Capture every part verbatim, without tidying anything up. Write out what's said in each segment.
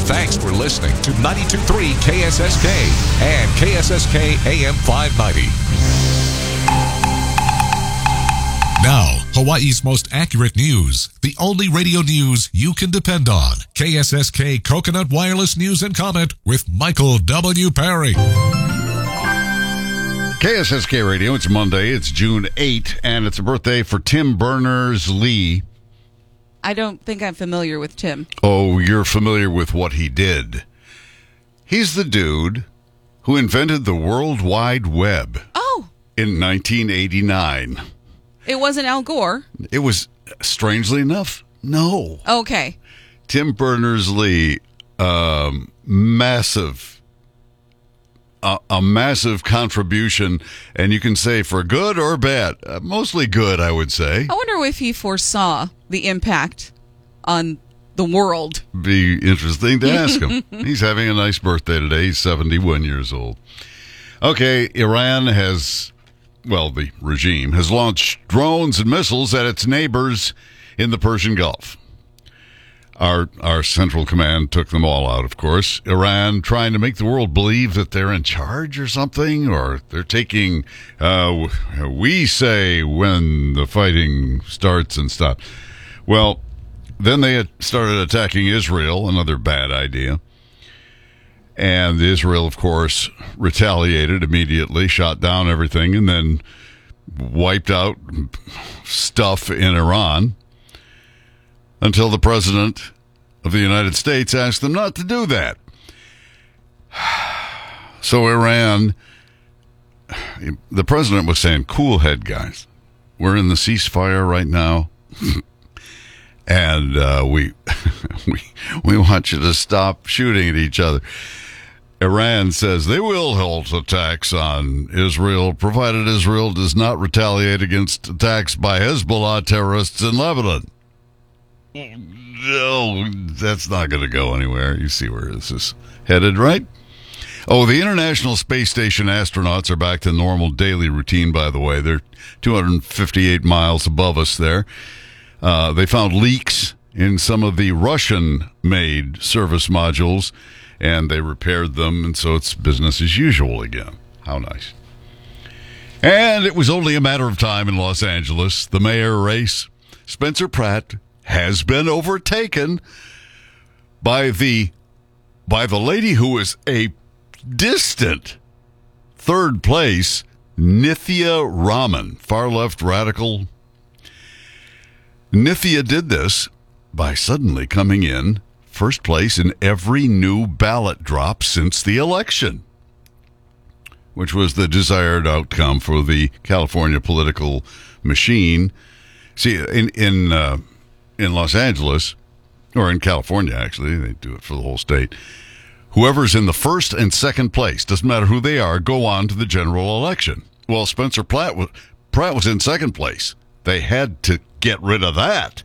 Thanks for listening to ninety-two point three K S S K and K S S K A M five ninety. Now, Hawaii's most accurate news. The only radio news you can depend on. K S S K Coconut Wireless News and Comment with Michael W. Perry. K S S K Radio, it's Monday, it's June eighth, and it's a birthday for Tim Berners-Lee. I don't think I'm familiar with Tim. Oh, you're familiar with what he did. He's the dude who invented the World Wide Web. Oh. In nineteen eighty-nine. It wasn't Al Gore. It was, strangely enough, no. Okay. Tim Berners-Lee, um, massive, uh, a massive contribution, and you can say for good or bad. Uh, mostly good, I would say. I wonder if he foresaw the impact on the world. Be interesting to ask him. He's having a nice birthday today. He's seventy-one years old. Okay, Iran has... Well, the regime has launched drones and missiles at its neighbors in the Persian Gulf. Our our Central Command took them all out, of course. Iran trying to make the world believe that they're in charge or something, or they're taking, uh, we say when the fighting starts and stops. Well, then they had started attacking Israel, another bad idea. And Israel, of course, retaliated immediately, shot down everything, and then wiped out stuff in Iran until the president of the United States asked them not to do that. So Iran, the president was saying, cool head, guys. We're in the ceasefire right now. And uh, we, we we want you to stop shooting at each other. Iran says they will halt attacks on Israel, provided Israel does not retaliate against attacks by Hezbollah terrorists in Lebanon. No, that's not going to go anywhere. You see where this is headed, right? Oh, the International Space Station astronauts are back to normal daily routine, by the way. They're two hundred fifty-eight miles above us there. Uh, they found leaks in some of the Russian-made service modules, and they repaired them, and so it's business as usual again. How nice. And it was only a matter of time in Los Angeles. The mayor race, Spencer Pratt, has been overtaken by the by the lady who is a distant third place, Nithya Raman, far-left radical. Nithya did this by suddenly coming in first place in every new ballot drop since the election, which was the desired outcome for the California political machine. See, in in uh, in Los Angeles, or in California, actually, they do it for the whole state. Whoever's in the first and second place, doesn't matter who they are, go on to the general election. Well, Spencer Pratt was, Pratt was in second place. They had to get rid of that.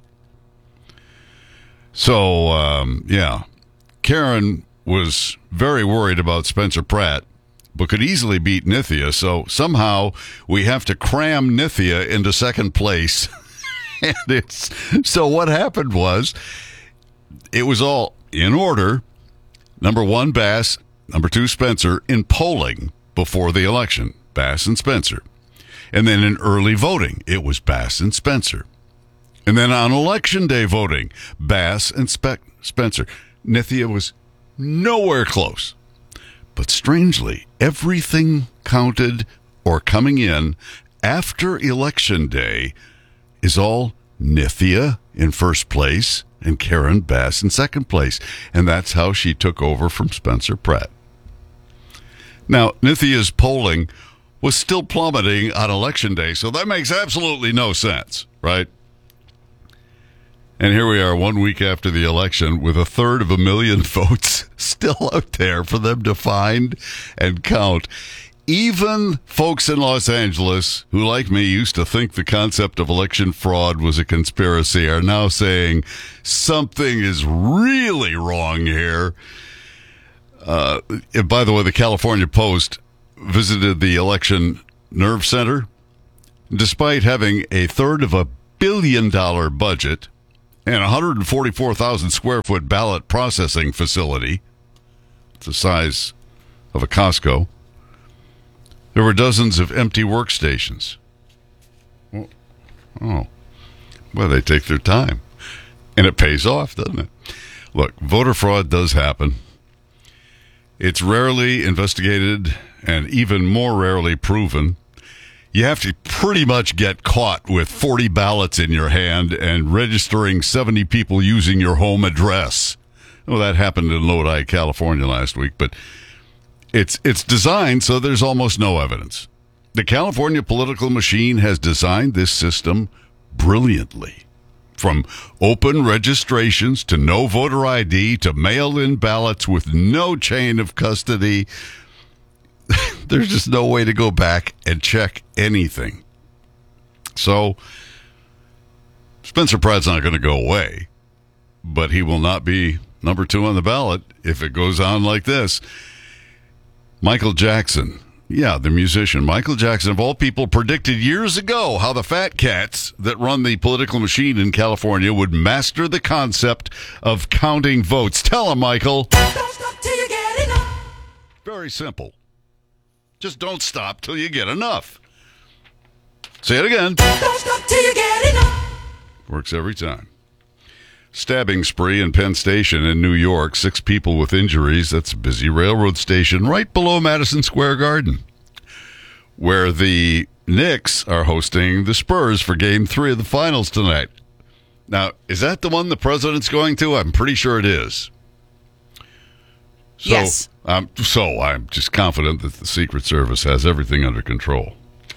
So, um, yeah, Karen was very worried about Spencer Pratt, but could easily beat Nithya. So somehow we have to cram Nithya into second place. And it's so what happened was it was all in order. Number one, Bass. Number two, Spencer in polling before the election. Bass and Spencer. And then in early voting, it was Bass and Spencer. And then on election day voting, Bass and Spe- Spencer. Nithya was nowhere close. But strangely, everything counted or coming in after election day is all Nithya in first place and Karen Bass in second place. And that's how she took over from Spencer Pratt. Now, Nithya's polling was still plummeting on election day, so that makes absolutely no sense, right? And here we are one week after the election with a third of a million votes still out there for them to find and count. Even folks in Los Angeles who, like me, used to think the concept of election fraud was a conspiracy are now saying something is really wrong here. Uh, and by the way, the California Post visited the election nerve center. Despite having a third of a billion dollar budget and a one hundred forty-four thousand square foot ballot processing facility. It's the size of a Costco. There were dozens of empty workstations. Oh, well, they take their time. And it pays off, doesn't it? Look, voter fraud does happen. It's rarely investigated and even more rarely proven. You have to pretty much get caught with forty ballots in your hand and registering seventy people using your home address. Well, that happened in Lodi, California last week, but it's it's designed so there's almost no evidence. The California political machine has designed this system brilliantly. From open registrations to no voter I D to mail-in ballots with no chain of custody. There's just no way to go back and check anything. So, Spencer Pratt's not going to go away, but he will not be number two on the ballot if it goes on like this. Michael Jackson, yeah, the musician, Michael Jackson, of all people, predicted years ago how the fat cats that run the political machine in California would master the concept of counting votes. Tell him, Michael. Don't stop till you get enough. Very simple. Just don't stop till you get enough. Say it again. Don't stop till you get enough. Works every time. Stabbing spree in Penn Station in New York. Six people with injuries. That's a busy railroad station right below Madison Square Garden, where the Knicks are hosting the Spurs for Game three of the finals tonight. Now, is that the one the president's going to? I'm pretty sure it is. So, Yes. Um, so I'm just confident that the Secret Service has everything under control.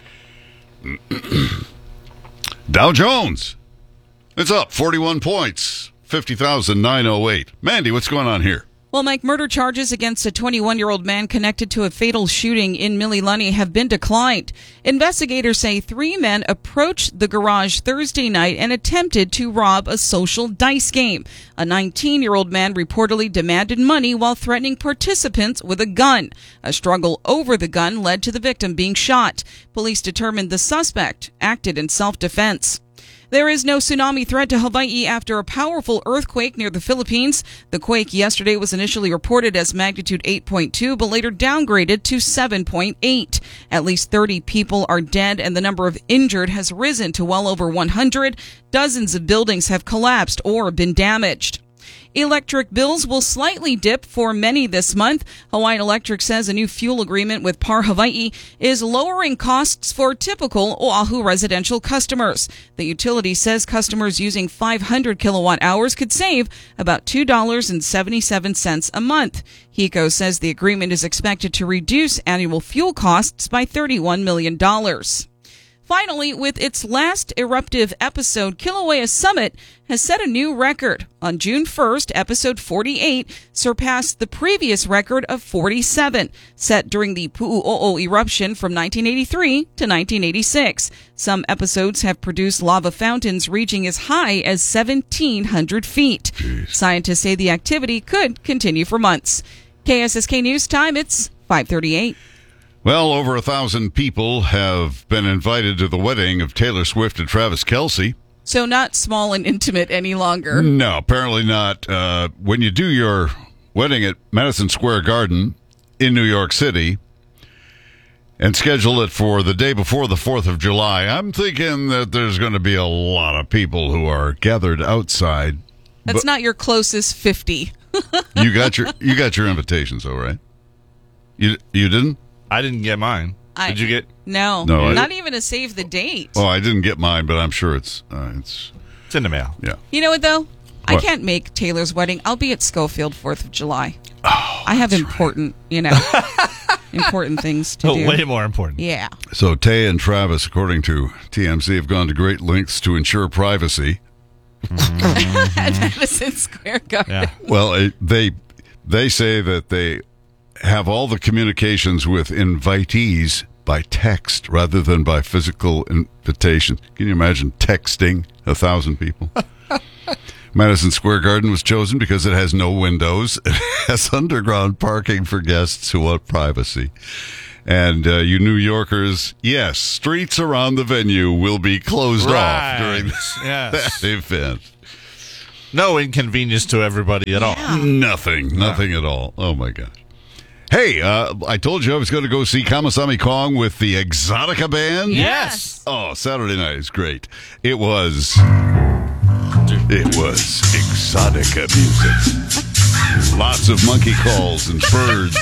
Dow Jones. It's up forty-one points, fifty thousand nine hundred eight. Mandy, what's going on here? Well, Mike, murder charges against a twenty-one-year-old man connected to a fatal shooting in Mililani have been declined. Investigators say three men approached the garage Thursday night and attempted to rob a social dice game. A nineteen-year-old man reportedly demanded money while threatening participants with a gun. A struggle over the gun led to the victim being shot. Police determined the suspect acted in self-defense. There is no tsunami threat to Hawaii after a powerful earthquake near the Philippines. The quake yesterday was initially reported as magnitude eight point two, but later downgraded to seven point eight. At least thirty people are dead, and the number of injured has risen to well over one hundred. Dozens of buildings have collapsed or been damaged. Electric bills will slightly dip for many this month. Hawaiian Electric says a new fuel agreement with Par Hawaii is lowering costs for typical Oahu residential customers. The utility says customers using five hundred kilowatt hours could save about two dollars and seventy-seven cents a month. HECO says the agreement is expected to reduce annual fuel costs by thirty-one million dollars. Finally, with its last eruptive episode, Kilauea Summit has set a new record. On June first, episode forty-eight surpassed the previous record of forty-seven, set during the Pu'u'o'o eruption from nineteen eighty-three to nineteen eighty-six. Some episodes have produced lava fountains reaching as high as seventeen hundred feet. Jeez. Scientists say the activity could continue for months. K S S K News Time, it's five thirty-eight. Well, over a thousand people have been invited to the wedding of Taylor Swift and Travis Kelce. So not small and intimate any longer. No, apparently not. Uh, when you do your wedding at Madison Square Garden in New York City and schedule it for the day before the fourth of July, I'm thinking that there's going to be a lot of people who are gathered outside. That's But not your closest fifty. you got your you got your invitations, though, right? You you didn't? I didn't get mine. I- Did you get? No, No, I- not even a save the date. Oh, I didn't get mine, but I'm sure it's uh, it's It's in the mail. yeah. You know what, though? I What? can't make Taylor's wedding. I'll be at Schofield fourth of July. Oh, I have important, you know, important things to Oh, do. way more important. Yeah. So Tay and Travis, according to T M Z, have gone to great lengths to ensure privacy. At Madison Square Garden. Yeah. Well, it, they they say that they have all the communications with invitees by text rather than by physical invitation. Can you imagine texting a thousand people? Madison Square Garden was chosen because it has no windows. It has underground parking for guests who want privacy. And uh, you New Yorkers, yes, streets around the venue will be closed Right. off during Yes. that event. No inconvenience to everybody at all. Nothing. Nothing at all. Oh, my gosh. Hey, uh, I told you I was going to go see Kamasami Kong with the Exotica Band. Yes. Oh, Saturday night is great. It was... It was Exotica music. Lots of monkey calls and birds.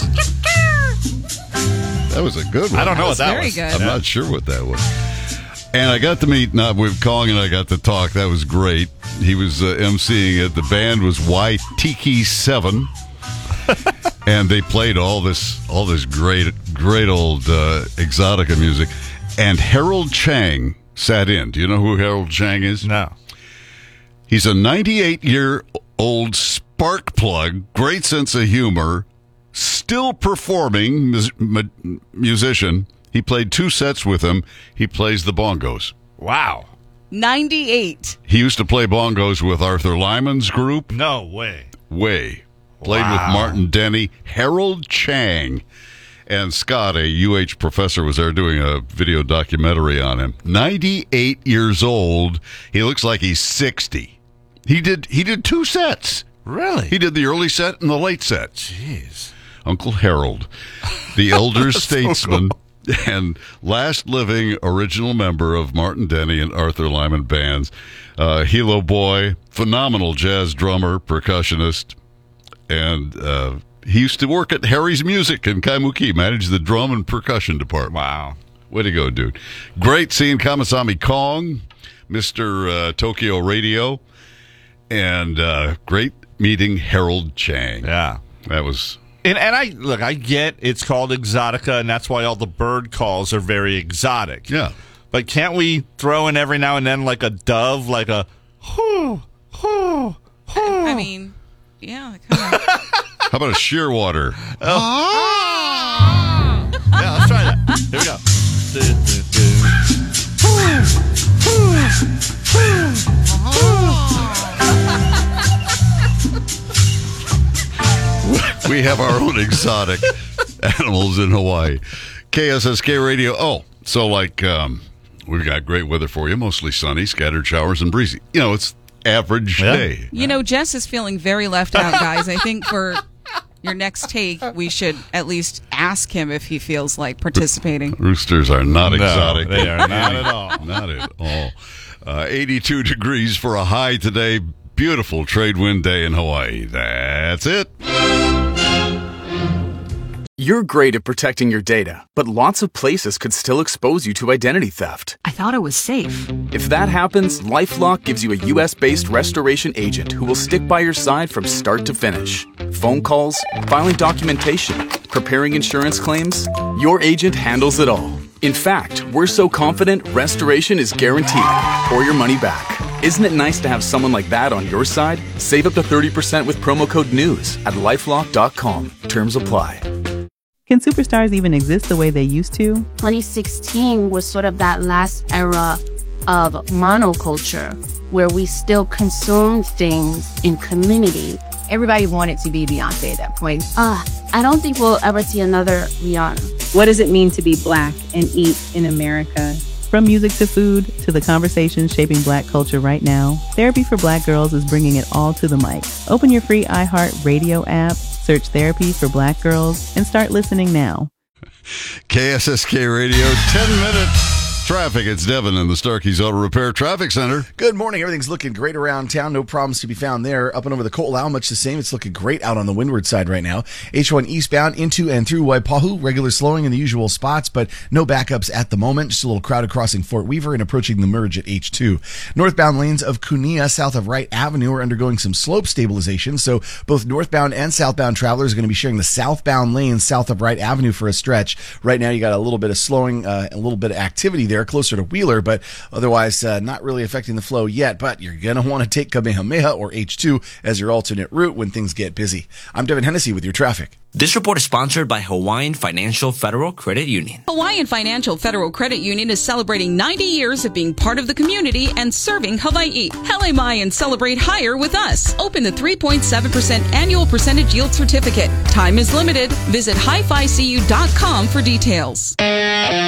That was a good one. I don't know what that very was. good. I'm not sure what that was. And I got to meet not with Kong, and I got to talk. That was great. He was uh, emceeing it. The band was Y Tiki seven, and they played all this all this great great old uh, Exotica music. And Harold Chang sat in. Do you know who Harold Chang is? No. He's a ninety-eight-year-old spark plug, great sense of humor, still performing mus- mu- musician. He played two sets with him. He plays the bongos. Wow. ninety-eight. He used to play bongos with Arthur Lyman's group. No way. Way. Played Wow. with Martin Denny. Harold Chang. And Scott, a U H professor, was there doing a video documentary on him. ninety-eight years old. He looks like he's sixty. He did he did two sets. Really? He did the early set and the late set. Jeez. Uncle Harold, the elder statesman and last living original member of Martin Denny and Arthur Lyman bands. Uh, Hilo Boy, phenomenal jazz drummer, percussionist, and uh, he used to work at Harry's Music in Kaimuki, managed the drum and percussion department. Wow. Way to go, dude. Great seeing Kamasami Kong, Mister Uh, Tokyo Radio, and uh, great meeting Harold Chang. Yeah. That was... And and I look, I get it's called Exotica, and that's why all the bird calls are very exotic. Yeah. But can't we throw in every now and then like a dove, like a whoo, whoo, whoo? I mean, yeah, kind of. How about a Shearwater? Yeah, let's try that. Here we go. Do, do, do. We have our own exotic animals in Hawaii. K S S K Radio. Oh, so like um, we've got great weather for you. Mostly sunny, scattered showers, and breezy. You know, it's average Yeah. day. You know, Jess is feeling very left out, guys. I think for your next take, we should at least ask him if he feels like participating. Roosters are not No, exotic. they are not at all. Not at all. Uh, eighty-two degrees for a high today. Beautiful trade wind day in Hawaii. That's it. You're great at protecting your data, but lots of places could still expose you to identity theft. I thought it was safe. If that happens, LifeLock gives you a U S-based restoration agent who will stick by your side from start to finish. Phone calls, filing documentation, preparing insurance claims, your agent handles it all. In fact, we're so confident restoration is guaranteed or your money back. Isn't it nice to have someone like that on your side? Save up to thirty percent with promo code NEWS at lifelock dot com. Terms apply. Can superstars even exist the way they used to? twenty sixteen was sort of that last era of monoculture where we still consumed things in community. Everybody wanted to be Beyonce at that point. Uh, I don't think we'll ever see another Rihanna. What does it mean to be Black and eat in America? From music to food to the conversations shaping Black culture right now, Therapy for Black Girls is bringing it all to the mic. Open your free iHeart Radio app, search Therapy for Black Girls, and start listening now. K S S K Radio, ten minutes. Traffic. It's Devin in the Starkey's Auto Repair Traffic Center. Good morning. Everything's looking great around town. No problems to be found there. Up and over the Ko'olau, much the same. It's looking great out on the windward side right now. H one eastbound into and through Waipahu. Regular slowing in the usual spots, but no backups at the moment. Just a little crowded crossing Fort Weaver and approaching the merge at H two. Northbound lanes of Kunia south of Wright Avenue are undergoing some slope stabilization. So both northbound and southbound travelers are going to be sharing the southbound lanes south of Wright Avenue for a stretch. Right now, you got a little bit of slowing, uh, a little bit of activity there closer to Wheeler, but otherwise uh, not really affecting the flow yet. But you're going to want to take Kamehameha or H two as your alternate route when things get busy. I'm Devin Hennessy with your traffic. This report is sponsored by Hawaiian Financial Federal Credit Union. Hawaiian Financial Federal Credit Union is celebrating ninety years of being part of the community and serving Hawaii. Hele mai and celebrate higher with us. Open the three point seven percent annual percentage yield certificate. Time is limited. Visit hi fi c u dot com for details.